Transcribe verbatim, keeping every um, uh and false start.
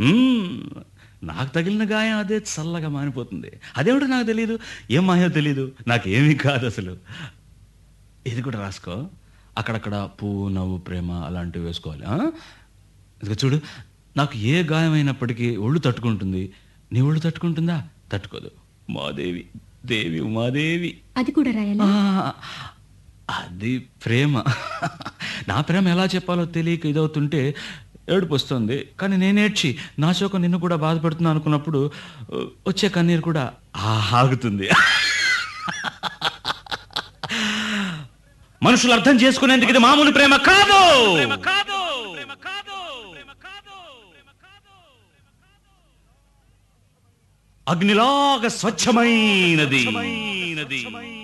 హ్మ్. నాకు తగిలిన గాయం అదే చల్లగా మానిపోతుంది. అదేమిటో నాకు తెలీదు. ఏం మాయో తెలీదు. నాకేమీ కాదసలు. ఇది కూడా రాసుకో. అక్కడక్కడ పువ్వు, నవ్వు, ప్రేమ అలాంటివి వేసుకోవాలి. ఆ! ఇదిగో చూడు. నాకు ఏ గాయమైనప్పటికీ ఒళ్ళు తట్టుకుంటుంది. నీ ఒళ్ళు తట్టుకుంటుందా? తట్టుకోదు. ఉమాదేవి. దేవి ఉమాదేవి. అది కూడా రాయాలా? ఆ! అది ప్రేమ. నా ప్రేమ ఎలా చెప్పాలో తెలియక ఇదవుతుంటే ఏడుపొస్తుంది. కానీ నేనేడ్చి నా శోకం నిన్ను కూడా బాధపెడుతున్నా అనుకున్నప్పుడు ఆహ్, వచ్చే కన్నీరు కూడా ఆ ఆగుతుంది. మనుషులు అర్థం చేసుకునేందుకు ఇది మామూలు ప్రేమ కాదు. అగ్నిలాగా స్వచ్ఛమైనది.